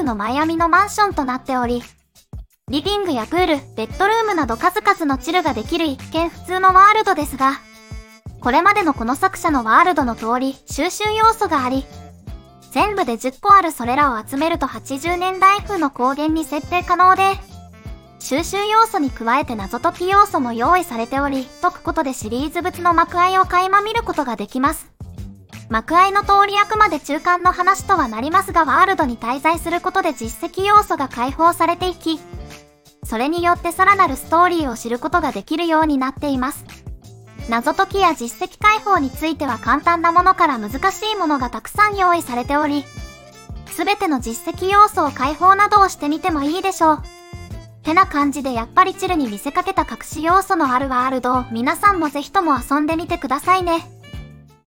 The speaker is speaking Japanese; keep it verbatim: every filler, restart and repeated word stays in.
のマイアミのマンションとなっており、リビングやプール、ベッドルームなど数々のチルができる一見普通のワールドですが、これまでのこの作者のワールドの通り収集要素があり、全部でじゅっこあるそれらを集めるとはちじゅうねんだい風の光源に設定可能で、収集要素に加えて謎解き要素も用意されており、解くことでシリーズ物の幕間を垣間見ることができます。幕間の通りあくまで中間の話とはなりますが、ワールドに滞在することで実績要素が解放されていき、それによってさらなるストーリーを知ることができるようになっています。謎解きや実績解放については簡単なものから難しいものがたくさん用意されており、すべての実績要素を解放などをしてみてもいいでしょう。てな感じでやっぱりチルに見せかけた隠し要素のあるワールドを皆さんもぜひとも遊んでみてくださいね。